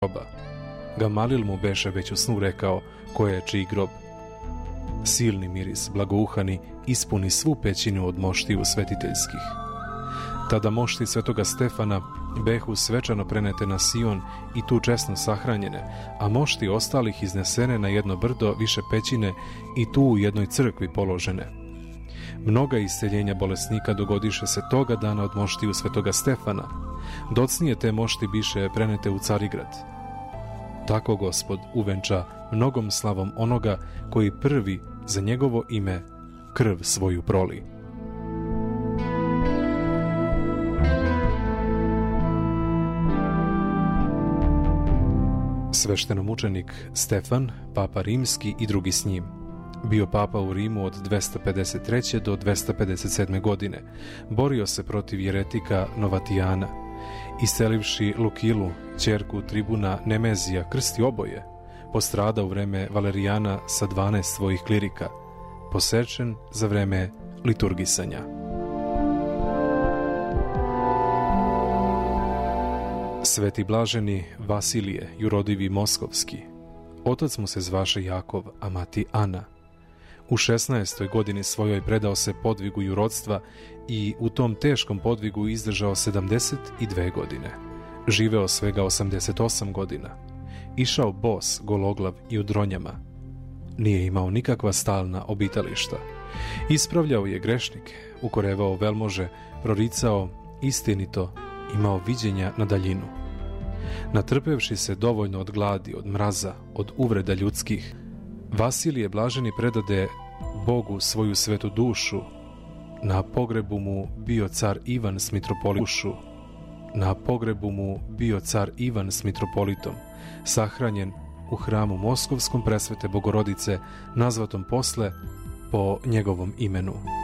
groba. Gamalil mu beše već u snu rekao koje je čiji grob. Silni miris, blagouhani, ispuni svu pećinu od moštiju svetiteljskih. Tada mošti svetoga Stefana behu svečano prenete na Sion i tu česno sahranjene, a mošti ostalih iznesene na jedno brdo više pećine i tu u jednoj crkvi položene. Mnoga isceljenja bolesnika dogodiše se toga dana od moštiju svetoga Stefana, docnije te mošti biše prenete u Carigrad. Tako Gospod uvenča mnogom slavom onoga koji prvi za njegovo ime krv svoju proli. Sveštenomučenik Stefan, papa rimski i drugi s njim, bio papa u Rimu od 253. do 257. godine, borio se protiv jeretika Novatijana, iscelivši Lukilu, ćerku tribuna Nemezija, krsti oboje, postrada u vreme Valerijana sa 12 svojih klirika, posečen za vreme liturgisanja. Sveti blaženi Vasilije, jurodivi Moskovski, otac mu se zvaše Jakov, a mati Ana. U 16. godini svojoj predao se podvigu jurodstva i u tom teškom podvigu izdržao 72 godine. Živeo svega 88 godina. Išao bos, gologlav i u dronjama. Nije imao nikakva stalna obitališta. Ispravljao je grešnike, ukorevao velmože, proricao istinito, imao viđenja na daljinu. Natrpevši se dovoljno od gladi, od mraza, od uvreda ljudskih, Vasilije blaženi predade Bogu svoju svetu dušu. Na pogrebu mu bio car Ivan s mitropolitom. Na pogrebu mu bio car Ivan s mitropolitom, sahranjen u hramu Moskovskom presvete Bogorodice, nazvatom posle po njegovom imenu.